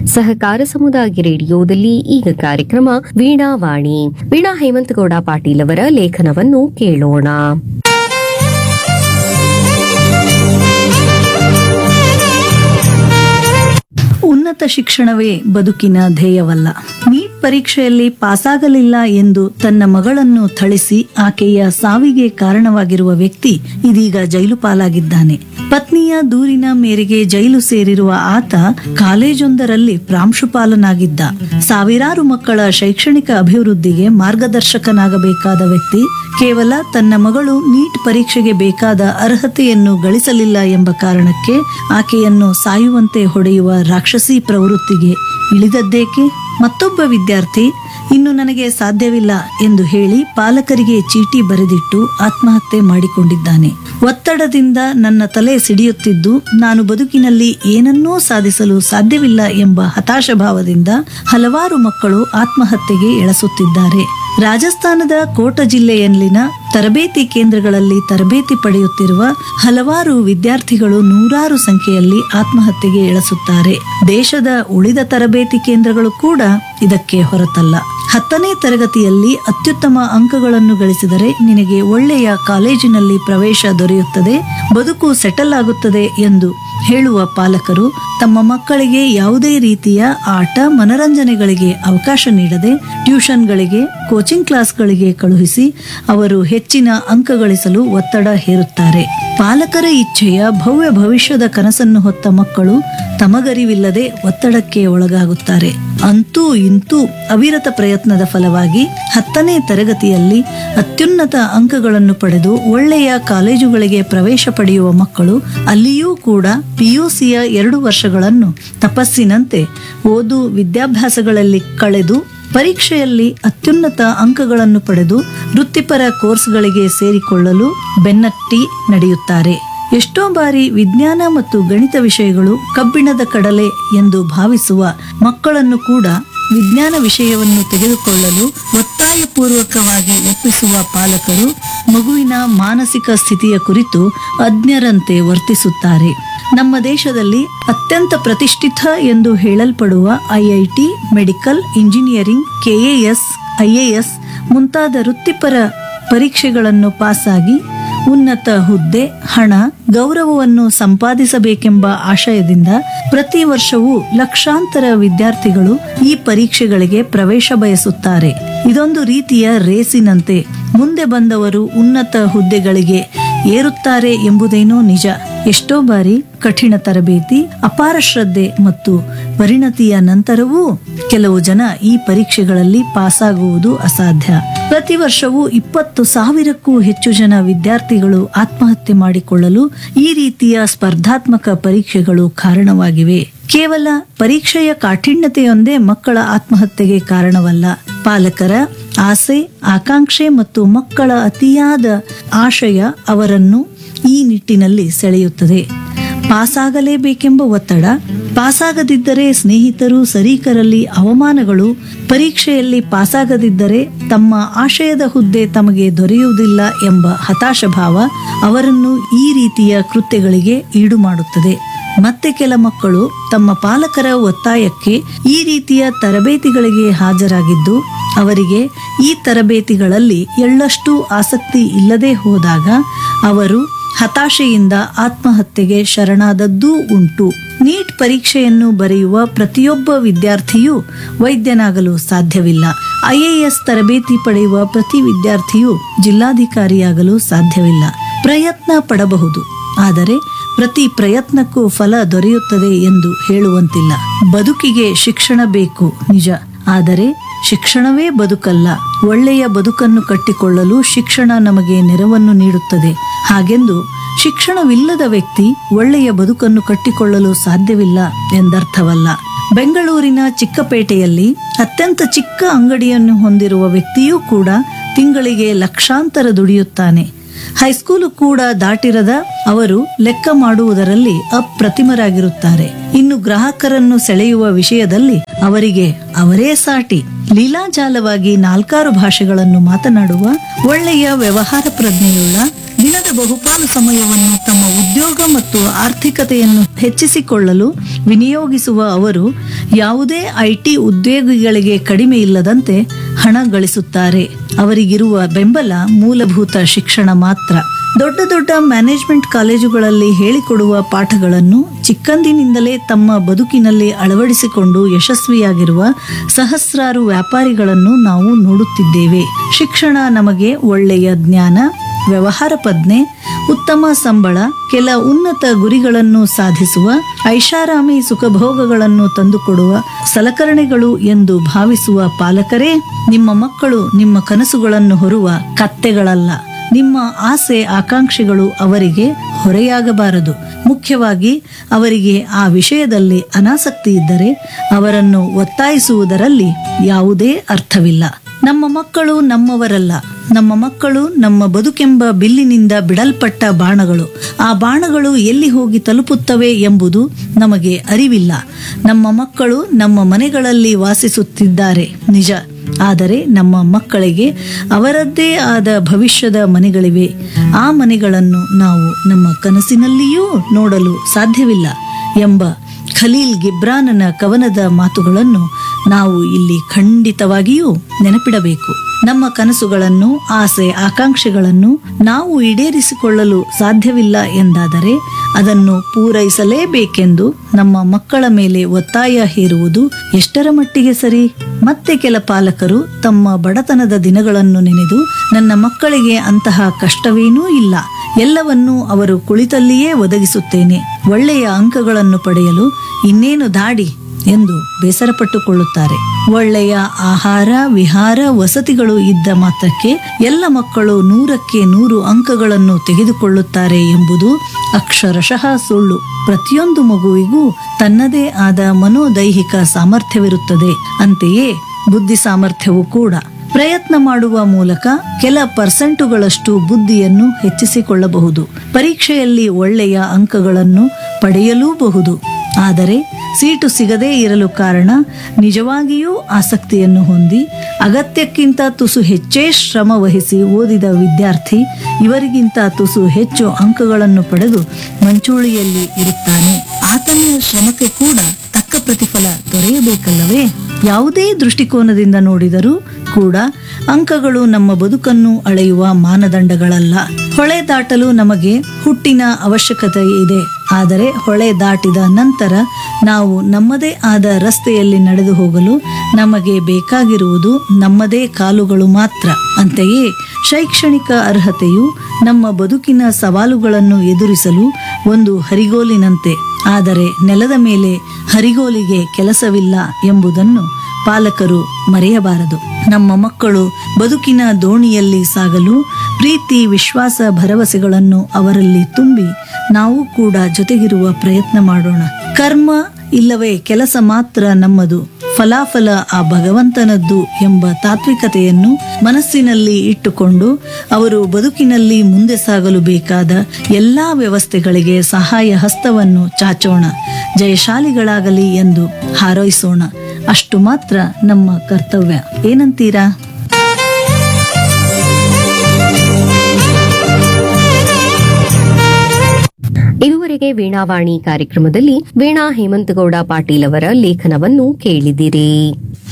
ಸಹಕಾರ ಸಮುದಾಯ ರೇಡಿಯೋದಲ್ಲಿ ಈಗ ಕಾರ್ಯಕ್ರಮ ವೀಣಾವಾಣಿ. ವೀಣಾ ಹೇಮಂತಗೌಡ ಪಾಟೀಲ್ ಅವರ ಲೇಖನವನ್ನು ಕೇಳೋಣ. ಉನ್ನತ ಶಿಕ್ಷಣವೇ ಬದುಕಿನ ಧ್ಯೇಯವಲ್ಲ. ನೀಟ್ ಪರೀಕ್ಷೆಯಲ್ಲಿ ಪಾಸಾಗಲಿಲ್ಲ ಎಂದು ತನ್ನ ಮಗಳನ್ನು ಥಳಿಸಿ ಆಕೆಯ ಸಾವಿಗೆ ಕಾರಣವಾಗಿರುವ ವ್ಯಕ್ತಿ ಇದೀಗ ಜೈಲು ಪಾಲಾಗಿದ್ದಾನೆ. ಪತ್ನಿಯ ದೂರಿನ ಮೇರೆಗೆ ಜೈಲು ಸೇರಿರುವ ಆತ ಕಾಲೇಜೊಂದರಲ್ಲಿ ಪ್ರಾಂಶುಪಾಲನಾಗಿದ್ದ. ಸಾವಿರಾರು ಮಕ್ಕಳ ಶೈಕ್ಷಣಿಕ ಅಭಿವೃದ್ಧಿಗೆ ಮಾರ್ಗದರ್ಶಕನಾಗಬೇಕಾದ ವ್ಯಕ್ತಿ ಕೇವಲ ತನ್ನ ಮಗಳು ನೀಟ್ ಪರೀಕ್ಷೆಗೆ ಬೇಕಾದ ಅರ್ಹತೆಯನ್ನು ಗಳಿಸಲಿಲ್ಲ ಎಂಬ ಕಾರಣಕ್ಕೆ ಆಕೆಯನ್ನು ಸಾಯುವಂತೆ ಹೊಡೆಯುವ ರಾಕ್ಷಸಿ ಪ್ರವೃತ್ತಿಗೆ ಇಳಿದದ್ದೇಕೆ? ಮತ್ತೊಬ್ಬ ವಿದ್ಯಾರ್ಥಿ ಇನ್ನು ನನಗೆ ಸಾಧ್ಯವಿಲ್ಲ ಎಂದು ಹೇಳಿ ಪಾಲಕರಿಗೆ ಚೀಟಿ ಬರೆದಿಟ್ಟು ಆತ್ಮಹತ್ಯೆ ಮಾಡಿಕೊಂಡಿದ್ದಾನೆ. ಒತ್ತಡದಿಂದ ನನ್ನ ತಲೆ ಸಿಡಿಯುತ್ತಿದ್ದು ನಾನು ಬದುಕಿನಲ್ಲಿ ಏನನ್ನೂ ಸಾಧಿಸಲು ಸಾಧ್ಯವಿಲ್ಲ ಎಂಬ ಹತಾಶ ಭಾವದಿಂದ ಹಲವಾರು ಮಕ್ಕಳು ಆತ್ಮಹತ್ಯೆಗೆ ಎಳಸುತ್ತಿದ್ದಾರೆ. ರಾಜಸ್ಥಾನದ ಕೋಟ ಜಿಲ್ಲೆಯಲ್ಲಿನ ತರಬೇತಿ ಕೇಂದ್ರಗಳಲ್ಲಿ ತರಬೇತಿ ಪಡೆಯುತ್ತಿರುವ ಹಲವಾರು ವಿದ್ಯಾರ್ಥಿಗಳು ನೂರಾರು ಸಂಖ್ಯೆಯಲ್ಲಿ ಆತ್ಮಹತ್ಯೆಗೆ ಎಳಸುತ್ತಾರೆ. ದೇಶದ ಉಳಿದ ತರಬೇತಿ ಕೇಂದ್ರಗಳು ಕೂಡ ಇದಕ್ಕೆ ಹೊರತಲ್ಲ. 10ನೇ ತರಗತಿಯಲ್ಲಿ ಅತ್ಯುತ್ತಮ ಅಂಕಗಳನ್ನು ಗಳಿಸಿದರೆ ನಿನಗೆ ಒಳ್ಳೆಯ ಕಾಲೇಜಿನಲ್ಲಿ ಪ್ರವೇಶ ದೊರೆಯುತ್ತದೆ, ಬದುಕು ಸೆಟಲ್ ಆಗುತ್ತದೆ ಎಂದು ಹೇಳುವ ಪಾಲಕರು ತಮ್ಮ ಮಕ್ಕಳಿಗೆ ಯಾವುದೇ ರೀತಿಯ ಆಟ ಮನರಂಜನೆಗಳಿಗೆ ಅವಕಾಶ ನೀಡದೆ ಟ್ಯೂಷನ್ಗಳಿಗೆ, ಕೋಚಿಂಗ್ ಕ್ಲಾಸ್ಗಳಿಗೆ ಕಳುಹಿಸಿ ಅವರು ಹೆಚ್ಚಿನ ಅಂಕ ಗಳಿಸಲು ಒತ್ತಡ ಹೇರುತ್ತಾರೆ. ಪಾಲಕರ ಇಚ್ಛೆಯ ಭವ್ಯ ಭವಿಷ್ಯದ ಕನಸನ್ನು ಹೊತ್ತ ಮಕ್ಕಳು ತಮಗರಿವಿಲ್ಲದೆ ಒತ್ತಡಕ್ಕೆ ಒಳಗಾಗುತ್ತಾರೆ. ಅಂತೂ ಇಂತೂ ಅವಿರತ ಪ್ರಯತ್ನದ ಫಲವಾಗಿ 10ನೇ ತರಗತಿಯಲ್ಲಿ ಅತ್ಯುನ್ನತ ಅಂಕಗಳನ್ನು ಪಡೆದು ಒಳ್ಳೆಯ ಕಾಲೇಜುಗಳಿಗೆ ಪ್ರವೇಶ ಪಡೆಯುವ ಮಕ್ಕಳು ಅಲ್ಲಿಯೂ ಕೂಡ ಪಿಯುಸಿಯ 2 ವರ್ಷಗಳನ್ನು ತಪಸ್ಸಿನಂತೆ ಓದು ವಿದ್ಯಾಭ್ಯಾಸಗಳಲ್ಲಿ ಕಳೆದು ಪರೀಕ್ಷೆಯಲ್ಲಿ ಅತ್ಯುನ್ನತ ಅಂಕಗಳನ್ನು ಪಡೆದು ವೃತ್ತಿಪರ ಕೋರ್ಸ್ಗಳಿಗೆ ಸೇರಿಕೊಳ್ಳಲು ಬೆನ್ನಟ್ಟಿ ನಡೆಯುತ್ತಾರೆ. ಎಷ್ಟೋ ಬಾರಿ ವಿಜ್ಞಾನ ಮತ್ತು ಗಣಿತ ವಿಷಯಗಳು ಕಬ್ಬಿಣದ ಕಡಲೆ ಎಂದು ಭಾವಿಸುವ ಮಕ್ಕಳನ್ನು ಕೂಡ ವಿಜ್ಞಾನ ವಿಷಯವನ್ನು ತೆಗೆದುಕೊಳ್ಳಲು ಒತ್ತಾಯಪೂರ್ವಕವಾಗಿ ಒಪ್ಪಿಸುವ ಪಾಲಕರು ಮಗುವಿನ ಮಾನಸಿಕ ಸ್ಥಿತಿಯ ಕುರಿತು ಅಜ್ಞರಂತೆ ವರ್ತಿಸುತ್ತಾರೆ. ನಮ್ಮ ದೇಶದಲ್ಲಿ ಅತ್ಯಂತ ಪ್ರತಿಷ್ಠಿತ ಎಂದು ಹೇಳಲ್ಪಡುವ IIT, medical, engineering, KAS, IAS ಮುಂತಾದ ವೃತ್ತಿಪರ ಪರೀಕ್ಷೆಗಳನ್ನು ಪಾಸಾಗಿ ಉನ್ನತ ಹುದ್ದೆ, ಹಣ, ಗೌರವವನ್ನು ಸಂಪಾದಿಸಬೇಕೆಂಬ ಆಶಯದಿಂದ ಪ್ರತಿ ವರ್ಷವೂ ಲಕ್ಷಾಂತರ ವಿದ್ಯಾರ್ಥಿಗಳು ಈ ಪರೀಕ್ಷೆಗಳಿಗೆ ಪ್ರವೇಶ ಬಯಸುತ್ತಾರೆ. ಇದೊಂದು ರೀತಿಯ ರೇಸಿನಂತೆ ಮುಂದೆ ಬಂದವರು ಉನ್ನತ ಹುದ್ದೆಗಳಿಗೆ ಏರುತ್ತಾರೆ ಎಂಬುದೇನೋ ನಿಜ. ಎಷ್ಟೋ ಬಾರಿ ಕಠಿಣ ತರಬೇತಿ, ಅಪಾರ ಶ್ರದ್ಧೆ ಮತ್ತು ಪರಿಣತಿಯ ನಂತರವೂ ಕೆಲವು ಜನ ಈ ಪರೀಕ್ಷೆಗಳಲ್ಲಿ ಪಾಸಾಗುವುದು ಅಸಾಧ್ಯ. ಪ್ರತಿ ವರ್ಷವೂ 20,000ಕ್ಕೂ ಹೆಚ್ಚು ಜನ ವಿದ್ಯಾರ್ಥಿಗಳು ಆತ್ಮಹತ್ಯೆ ಮಾಡಿಕೊಳ್ಳಲು ಈ ರೀತಿಯ ಸ್ಪರ್ಧಾತ್ಮಕ ಪರೀಕ್ಷೆಗಳು ಕಾರಣವಾಗಿವೆ. ಕೇವಲ ಪರೀಕ್ಷೆಯ ಕಾಠಿಣ್ಯತೆಯೊಂದೇ ಮಕ್ಕಳ ಆತ್ಮಹತ್ಯೆಗೆ ಕಾರಣವಲ್ಲ. ಪಾಲಕರ ಆಸೆ, ಆಕಾಂಕ್ಷೆ ಮತ್ತು ಮಕ್ಕಳ ಅತಿಯಾದ ಆಶಯ ಅವರನ್ನು ಈ ನಿಟ್ಟಿನಲ್ಲಿ ಸೆಳೆಯುತ್ತದೆ. ಪಾಸಾಗಲೇಬೇಕೆಂಬ ಒತ್ತಡ, ಪಾಸಾಗದಿದ್ದರೆ ಸ್ನೇಹಿತರು ಸರೀಕರಲ್ಲಿ ಅವಮಾನಗಳು, ಪರೀಕ್ಷೆಯಲ್ಲಿ ಪಾಸಾಗದಿದ್ದರೆ ತಮ್ಮ ಆಶಯದ ಹುದ್ದೆ ತಮಗೆ ದೊರೆಯುವುದಿಲ್ಲ ಎಂಬ ಹತಾಶ ಭಾವ ಅವರನ್ನು ಈ ರೀತಿಯ ಕೃತ್ಯಗಳಿಗೆ ಈಡು ಮಾಡುತ್ತದೆ. ಮತ್ತೆ ಕೆಲ ಮಕ್ಕಳು ತಮ್ಮ ಪಾಲಕರ ಒತ್ತಾಯಕ್ಕೆ ಈ ರೀತಿಯ ತರಬೇತಿಗಳಿಗೆ ಹಾಜರಾಗಿದ್ದು ಅವರಿಗೆ ಈ ತರಬೇತಿಗಳಲ್ಲಿ ಎಳ್ಳಷ್ಟು ಆಸಕ್ತಿ ಇಲ್ಲದೆ ಹೋದಾಗ ಅವರು ಹತಾಶೆಯಿಂದ ಆತ್ಮಹತ್ಯೆಗೆ ಶರಣಾದದ್ದೂ ಉಂಟು. ನೀಟ್ ಪರೀಕ್ಷೆಯನ್ನು ಬರೆಯುವ ಪ್ರತಿಯೊಬ್ಬ ವಿದ್ಯಾರ್ಥಿಯೂ ವೈದ್ಯನಾಗಲು ಸಾಧ್ಯವಿಲ್ಲ. ಐಎಎಸ್ ತರಬೇತಿ ಪಡೆಯುವ ಪ್ರತಿ ವಿದ್ಯಾರ್ಥಿಯೂ ಜಿಲ್ಲಾಧಿಕಾರಿಯಾಗಲು ಸಾಧ್ಯವಿಲ್ಲ. ಪ್ರಯತ್ನ ಪಡಬಹುದು, ಆದರೆ ಪ್ರತಿ ಪ್ರಯತ್ನಕ್ಕೂ ಫಲ ದೊರೆಯುತ್ತದೆ ಎಂದು ಹೇಳುವಂತಿಲ್ಲ. ಬದುಕಿಗೆ ಶಿಕ್ಷಣ ಬೇಕು ನಿಜ, ಆದರೆ ಶಿಕ್ಷಣವೇ ಬದುಕಲ್ಲ. ಒಳ್ಳೆಯ ಬದುಕನ್ನು ಕಟ್ಟಿಕೊಳ್ಳಲು ಶಿಕ್ಷಣ ನಮಗೆ ನೆರವನ್ನು ನೀಡುತ್ತದೆ. ಹಾಗೆಂದು ಶಿಕ್ಷಣವಿಲ್ಲದ ವ್ಯಕ್ತಿ ಒಳ್ಳೆಯ ಬದುಕನ್ನು ಕಟ್ಟಿಕೊಳ್ಳಲು ಸಾಧ್ಯವಿಲ್ಲ ಎಂದರ್ಥವಲ್ಲ. ಬೆಂಗಳೂರಿನ ಚಿಕ್ಕಪೇಟೆಯಲ್ಲಿ ಅತ್ಯಂತ ಚಿಕ್ಕ ಅಂಗಡಿಯನ್ನು ಹೊಂದಿರುವ ವ್ಯಕ್ತಿಯೂ ಕೂಡ ತಿಂಗಳಿಗೆ ಲಕ್ಷಾಂತರ ದುಡಿಯುತ್ತಾನೆ. ಹೈಸ್ಕೂಲು ಕೂಡ ದಾಟಿರದ ಅವರು ಲೆಕ್ಕ ಮಾಡುವುದರಲ್ಲಿ ಅಪ್ರತಿಮರಾಗಿರುತ್ತಾರೆ. ಇನ್ನು ಗ್ರಾಹಕರನ್ನು ಸೆಳೆಯುವ ವಿಷಯದಲ್ಲಿ ಅವರಿಗೆ ಅವರೇ ಸಾಟಿ. ಲೀಲಾಜಾಲವಾಗಿ 4 ಭಾಷೆಗಳನ್ನು ಮಾತನಾಡುವ ಒಳ್ಳೆಯ ವ್ಯವಹಾರ ಪ್ರಜ್ಞೆಯುಳ್ಳ ದಿನದ ಬಹುಪಾಲು ಸಮಯವನ್ನು ತಮ್ಮ ಉದ್ಯೋಗ ಮತ್ತು ಆರ್ಥಿಕತೆಯನ್ನು ಹೆಚ್ಚಿಸಿಕೊಳ್ಳಲು ವಿನಿಯೋಗಿಸುವ ಅವರು ಯಾವುದೇ ಐಟಿ ಉದ್ಯೋಗಿಗಳಿಗೆ ಕಡಿಮೆ ಇಲ್ಲದಂತೆ ಹಣ ಗಳಿಸುತ್ತಾರೆ. ಅವರಿಗಿರುವ ಬೆಂಬಲ ಮೂಲಭೂತ ಶಿಕ್ಷಣ ಮಾತ್ರ. ದೊಡ್ಡ ದೊಡ್ಡ ಮ್ಯಾನೇಜ್ಮೆಂಟ್ ಕಾಲೇಜುಗಳಲ್ಲಿ ಹೇಳಿಕೊಡುವ ಪಾಠಗಳನ್ನು ಚಿಕ್ಕಂದಿನಿಂದಲೇ ತಮ್ಮ ಬದುಕಿನಲ್ಲಿ ಅಳವಡಿಸಿಕೊಂಡು ಯಶಸ್ವಿಯಾಗಿರುವ ಸಹಸ್ರಾರು ವ್ಯಾಪಾರಿಗಳನ್ನು ನಾವು ನೋಡುತ್ತಿದ್ದೇವೆ. ಶಿಕ್ಷಣ ನಮಗೆ ಒಳ್ಳೆಯ ಜ್ಞಾನ, ವ್ಯವಹಾರ ಪ್ರಜ್ಞೆ, ಉತ್ತಮ ಸಂಬಳ, ಕೆಲ ಉನ್ನತ ಗುರಿಗಳನ್ನು ಸಾಧಿಸುವ, ಐಷಾರಾಮಿ ಸುಖಭೋಗಗಳನ್ನು ತಂದುಕೊಡುವ ಸಲಕರಣೆಗಳು ಎಂದು ಭಾವಿಸುವ ಪಾಲಕರೇ, ನಿಮ್ಮ ಮಕ್ಕಳು ನಿಮ್ಮ ಕನಸುಗಳನ್ನು ಹೊರುವ ಕತ್ತೆಗಳಲ್ಲ. ನಿಮ್ಮ ಆಸೆ ಆಕಾಂಕ್ಷೆಗಳು ಅವರಿಗೆ ಹೊರೆಯಾಗಬಾರದು. ಮುಖ್ಯವಾಗಿ ಅವರಿಗೆ ಆ ವಿಷಯದಲ್ಲಿ ಅನಾಸಕ್ತಿ ಇದ್ದರೆ ಅವರನ್ನು ಒತ್ತಾಯಿಸುವುದರಲ್ಲಿ ಯಾವುದೇ ಅರ್ಥವಿಲ್ಲ. ನಮ್ಮ ಮಕ್ಕಳು ನಮ್ಮವರಲ್ಲ. ನಮ್ಮ ಮಕ್ಕಳು ನಮ್ಮ ಬದುಕೆಂಬ ಬಿಲ್ಲಿನಿಂದ ಬಿಡಲ್ಪಟ್ಟ ಬಾಣಗಳು. ಆ ಬಾಣಗಳು ಎಲ್ಲಿ ಹೋಗಿ ತಲುಪುತ್ತವೆ ಎಂಬುದು ನಮಗೆ ಅರಿವಿಲ್ಲ. ನಮ್ಮ ಮಕ್ಕಳು ನಮ್ಮ ಮನೆಗಳಲ್ಲಿ ವಾಸಿಸುತ್ತಿದ್ದಾರೆ ನಿಜ, ಆದರೆ ನಮ್ಮ ಮಕ್ಕಳಿಗೆ ಅವರದ್ದೇ ಆದ ಭವಿಷ್ಯದ ಮನೆಗಳಿವೆ. ಆ ಮನೆಗಳನ್ನು ನಾವು ನಮ್ಮ ಕನಸಿನಲ್ಲಿಯೂ ನೋಡಲು ಸಾಧ್ಯವಿಲ್ಲ ಎಂಬ ಖಲೀಲ್ ಗಿಬ್ರಾನನ ಕವನದ ಮಾತುಗಳನ್ನು ನಾವು ಇಲ್ಲಿ ಖಂಡಿತವಾಗಿಯೂ ನೆನಪಿಡಬೇಕು. ನಮ್ಮ ಕನಸುಗಳನ್ನು, ಆಸೆ ಆಕಾಂಕ್ಷೆಗಳನ್ನು ನಾವು ಈಡೇರಿಸಿಕೊಳ್ಳಲು ಸಾಧ್ಯವಿಲ್ಲ ಎಂದಾದರೆ ಅದನ್ನು ಪೂರೈಸಲೇಬೇಕೆಂದು ನಮ್ಮ ಮಕ್ಕಳ ಮೇಲೆ ಒತ್ತಾಯ ಹೇರುವುದು ಎಷ್ಟರ ಮಟ್ಟಿಗೆ ಸರಿ? ಮತ್ತೆ ಕೆಲ ಪಾಲಕರು ತಮ್ಮ ಬಡತನದ ದಿನಗಳನ್ನು ನೆನೆದು, ನನ್ನ ಮಕ್ಕಳಿಗೆ ಅಂತಹ ಕಷ್ಟವೇನೂ ಇಲ್ಲ, ಎಲ್ಲವನ್ನೂ ಅವರು ಕುಳಿತಲ್ಲಿಯೇ ಒದಗಿಸುತ್ತೇನೆ, ಒಳ್ಳೆಯ ಅಂಕಗಳನ್ನು ಪಡೆಯಲು ಇನ್ನೇನು ದಾಡಿ ಎಂದು ಬೇಸರಪಟ್ಟುಕೊಳ್ಳುತ್ತಾರೆ. ಒಳ್ಳೆಯ ಆಹಾರ, ವಿಹಾರ, ವಸತಿಗಳು ಇದ್ದ ಮಾತ್ರಕ್ಕೆ ಎಲ್ಲ ಮಕ್ಕಳು 100ಕ್ಕೆ 100 ಅಂಕಗಳನ್ನು ತೆಗೆದುಕೊಳ್ಳುತ್ತಾರೆ ಎಂಬುದು ಅಕ್ಷರಶಃ ಸುಳ್ಳು. ಪ್ರತಿಯೊಂದು ಮಗುವಿಗೂ ತನ್ನದೇ ಆದ ಮನೋದೈಹಿಕ ಸಾಮರ್ಥ್ಯವಿರುತ್ತದೆ. ಅಂತೆಯೇ ಬುದ್ಧಿ ಸಾಮರ್ಥ್ಯವೂ ಕೂಡ. ಪ್ರಯತ್ನ ಮಾಡುವ ಮೂಲಕ ಕೆಲ ಪರ್ಸೆಂಟುಗಳಷ್ಟು ಬುದ್ಧಿಯನ್ನು ಹೆಚ್ಚಿಸಿಕೊಳ್ಳಬಹುದು. ಪರೀಕ್ಷೆಯಲ್ಲಿ ಒಳ್ಳೆಯ ಅಂಕಗಳನ್ನು ಪಡೆಯಲೂಬಹುದು. ಆದರೆ ಸೀಟು ಸಿಗದೇ ಇರಲು ಕಾರಣ ನಿಜವಾಗಿಯೂ ಆಸಕ್ತಿಯನ್ನು ಹೊಂದಿ ಅಗತ್ಯಕ್ಕಿಂತ ತುಸು ಹೆಚ್ಚೇ ಶ್ರಮ ವಹಿಸಿ ಓದಿದ ವಿದ್ಯಾರ್ಥಿ ಇವರಿಗಿಂತ ತುಸು ಹೆಚ್ಚು ಅಂಕಗಳನ್ನು ಪಡೆದು ಮಂಚೂಳಿಯಲ್ಲಿ ಇರುತ್ತಾನೆ. ಆತನ ಶ್ರಮಕ್ಕೆ ಕೂಡ ತಕ್ಕ ಪ್ರತಿಫಲ ದೊರೆಯಬೇಕಲ್ಲವೇ? ಯಾವುದೇ ದೃಷ್ಟಿಕೋನದಿಂದ ನೋಡಿದರೂ ಕೂಡ ಅಂಕಗಳು ನಮ್ಮ ಬದುಕನ್ನು ಅಳೆಯುವ ಮಾನದಂಡಗಳಲ್ಲ. ಹೊಳೆ ದಾಟಲು ನಮಗೆ ಹುಟ್ಟಿನ ಅವಶ್ಯಕತೆ ಇದೆ. ಆದರೆ ಹೊಳೆ ದಾಟಿದ ನಂತರ ನಾವು ನಮ್ಮದೇ ಆದ ರಸ್ತೆಯಲ್ಲಿ ನಡೆದು ಹೋಗಲು ನಮಗೆ ಬೇಕಾಗಿರುವುದು ನಮ್ಮದೇ ಕಾಲುಗಳು ಮಾತ್ರ. ಅಂತೆಯೇ ಶೈಕ್ಷಣಿಕ ಅರ್ಹತೆಯು ನಮ್ಮ ಬದುಕಿನ ಸವಾಲುಗಳನ್ನು ಎದುರಿಸಲು ಒಂದು ಹರಿಗೋಲಿನಂತೆ. ಆದರೆ ನೆಲದ ಮೇಲೆ ಹರಿಗೋಲಿಗೆ ಕೆಲಸವಿಲ್ಲ ಎಂಬುದನ್ನು ಪಾಲಕರು ಮರೆಯಬಾರದು. ನಮ್ಮ ಮಕ್ಕಳು ಬದುಕಿನ ದೋಣಿಯಲ್ಲಿ ಸಾಗಲು ಪ್ರೀತಿ, ವಿಶ್ವಾಸ, ಭರವಸೆಗಳನ್ನು ಅವರಲ್ಲಿ ತುಂಬಿ ನಾವು ಕೂಡ ಜೊತೆಗಿರುವ ಪ್ರಯತ್ನ ಮಾಡೋಣ. ಕರ್ಮ ಇಲ್ಲವೇ ಕೆಲಸ ಮಾತ್ರ ನಮ್ಮದು, ಫಲಾಫಲ ಆ ಭಗವಂತನದ್ದು ಎಂಬ ತಾತ್ವಿಕತೆಯನ್ನು ಮನಸ್ಸಿನಲ್ಲಿ ಇಟ್ಟುಕೊಂಡು ಅವರು ಬದುಕಿನಲ್ಲಿ ಮುಂದೆ ಸಾಗಲು ಬೇಕಾದ ಎಲ್ಲಾ ವ್ಯವಸ್ಥೆಗಳಿಗೆ ಸಹಾಯ ಹಸ್ತವನ್ನು ಚಾಚೋಣ. ಜಯಶಾಲಿಗಳಾಗಲಿ ಎಂದು ಹಾರೈಸೋಣ. ಅಷ್ಟು ಮಾತ್ರ ನಮ್ಮ ಕರ್ತವ್ಯ. ಏನಂತೀರಾ? ಇದುವರೆಗೆ ವೀಣಾವಾಣಿ ಕಾರ್ಯಕ್ರಮದಲ್ಲಿ ವೀಣಾ ಹೇಮಂತಗೌಡ ಪಾಟೀಲ್ ಅವರ ಲೇಖನವನ್ನು ಕೇಳಿದಿರಿ.